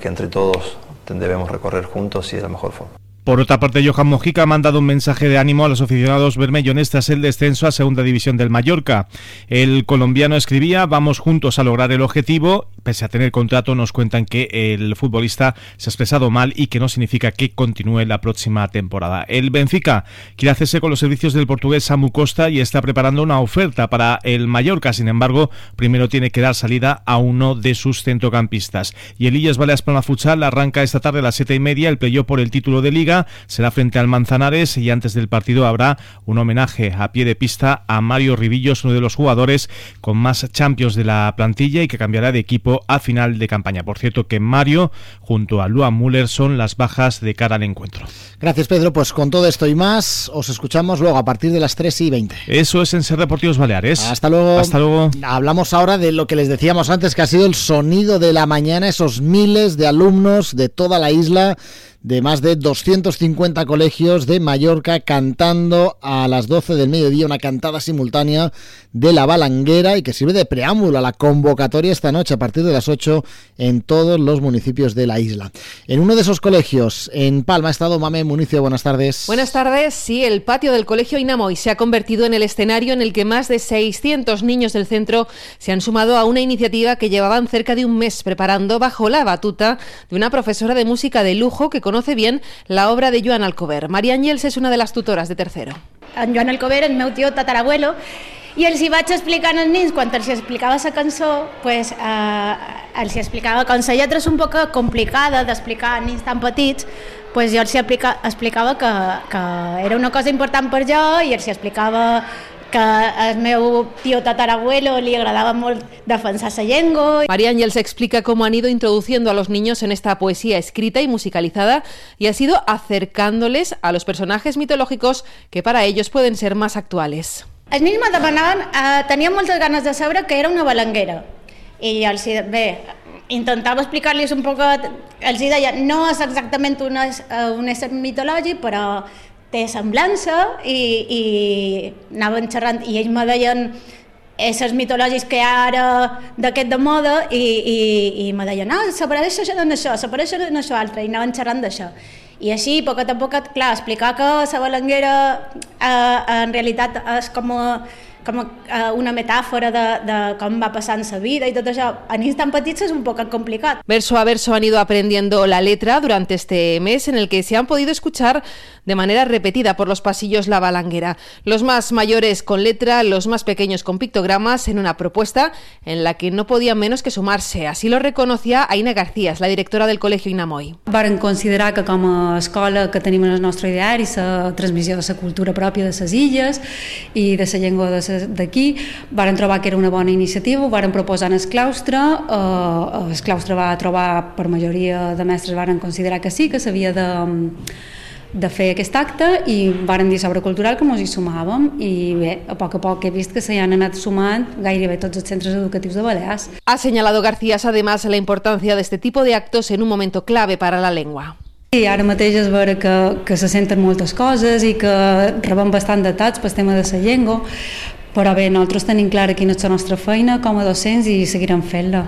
que entre todos debemos recorrer juntos y de la mejor forma. Por otra parte, Johan Mojica ha mandado un mensaje de ánimo a los aficionados bermellones tras el descenso a Segunda División del Mallorca. El colombiano escribía: vamos juntos a lograr el objetivo. Pese a tener contrato, nos cuentan que el futbolista se ha expresado mal y que no significa que continúe la próxima temporada. El Benfica quiere hacerse con los servicios del portugués Samu Costa y está preparando una oferta para el Mallorca. Sin embargo, primero tiene que dar salida a uno de sus centrocampistas. Y el Illes Balears Palma Futsal arranca esta tarde a las 7:30 el playoff por el título de Liga. Será frente al Manzanares y antes del partido habrá un homenaje a pie de pista a Mario Rivillos, uno de los jugadores con más Champions de la plantilla y que cambiará de equipo a final de campaña. Por cierto, que Mario junto a Luan Müller son las bajas de cara al encuentro. Gracias, Pedro. Pues con todo esto y más os escuchamos luego a partir de las 3:20. Eso es en Ser Deportivos Baleares. Hasta luego. Hasta luego. Hablamos ahora de lo que les decíamos antes, que ha sido el sonido de la mañana, esos miles de alumnos de toda la isla, de más de 250 colegios de Mallorca, cantando a las 12 del mediodía, una cantada simultánea de la Balanguera y que sirve de preámbulo a la convocatoria esta noche a partir de las 8 en todos los municipios de la isla. En uno de esos colegios, en Palma, ha estado Mame Municio. Buenas tardes. Buenas tardes. Sí, el patio del Colegio Inamoy se ha convertido en el escenario en el que más de 600 niños del centro se han sumado a una iniciativa que llevaban cerca de un mes preparando bajo la batuta de una profesora de música de lujo que conoce bien la obra de Joan Alcover. María Ángels es una de las tutoras de tercero. En Joan Alcover, el meu tio tatarabuelo, i els hi vaig explicant als nens, quan els explicava la cançó, pues, els explicava com la lletra és un poc complicada d'explicar a nens tan petits, pues jo els explicava que era una cosa important per jo i els explicava que al meu tío tatarabuelo le agradaba molt defensar la llengua. María Ángels explica cómo han ido introduciendo a los niños en esta poesía escrita y musicalizada y ha sido acercándoles a los personajes mitológicos que para ellos pueden ser más actuales. Els nens me demanaven, tenien moltes ganes de saber què era una balanguera i intentava explicar-los un poc, els deia, no és exactament un ésser mitològic, però té semblança i anaven xerrant i ells me deien éssers mitològics que ara d'aquest de moda i me deien, s'apareix això en això, s'apareix en això altre, i anaven xerrant d'això. I així, a poc a poc, clar, explicar que la balanguera en realitat és com una metàfora de com va passant la vida y todo eso, a niños tan petits es un poco complicado. Verso a verso han ido aprendiendo la letra durante este mes en el que se han podido escuchar de manera repetida por los pasillos la balanguera. Los más mayores con letra, los más pequeños con pictogramas, en una propuesta en la que no podían menos que sumarse. Así lo reconocía Aina García, la directora del Colegio Inamoy. Varen considerar que com a escola que tenim en el nostre ideari la transmissió de la cultura pròpia de les illes i de la llengua d'aquí, varen trobar que era una bona iniciativa, ho varen proposar en el claustre va trobar, per majoria de mestres varen considerar que sí, que s'havia de fer aquest acte i varen dir sobre cultural que ens hi sumàvem i bé, a poc he vist que s'hi han anat sumant gairebé tots els centres educatius de Balears. Ha señalado Garcías además la importancia de este tipo de actos en un momento clave para la lengua. I ara mateix és vera que se senten moltes coses i que rebem bastant d'atacs pel tema de la llengua, però bé, nosaltres tenim clara quina és la nostra feina com a docents i seguirem fent-la.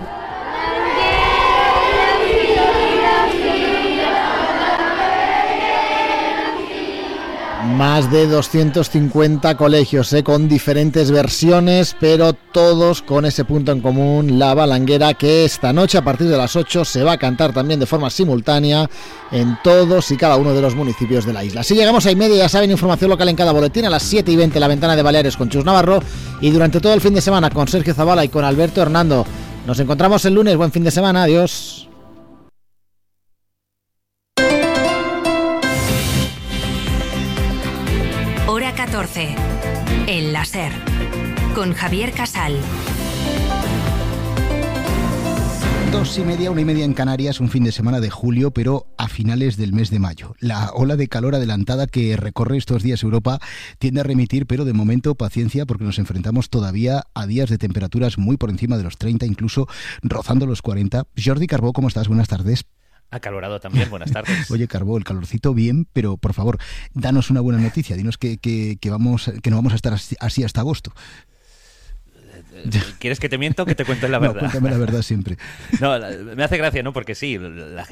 Más de 250 colegios, con diferentes versiones, pero todos con ese punto en común, la balanguera, que esta noche a partir de las 8 se va a cantar también de forma simultánea en todos y cada uno de los municipios de la isla. Si llegamos a 1:30, ya saben, información local en cada boletín, a las 7:20 la ventana de Baleares con Chus Navarro y durante todo el fin de semana con Sergio Zavala y con Alberto Hernando. Nos encontramos el lunes, buen fin de semana, adiós. Hora 14. El láser. Con Javier Casal. 2:30, 1:30 en Canarias, un fin de semana de julio, pero a finales del mes de mayo. La ola de calor adelantada que recorre estos días Europa tiende a remitir, pero de momento paciencia porque nos enfrentamos todavía a días de temperaturas muy por encima de los 30, incluso rozando los 40. Jordi Carbó, ¿cómo estás? Buenas tardes. Acalorado también, buenas tardes. Oye, Carbó, el calorcito bien, pero por favor, danos una buena noticia. Dinos que no vamos a estar así hasta agosto. ¿Quieres que te miento o que te cuente la verdad? No, cuéntame la verdad siempre. No, me hace gracia, ¿no? Porque sí, la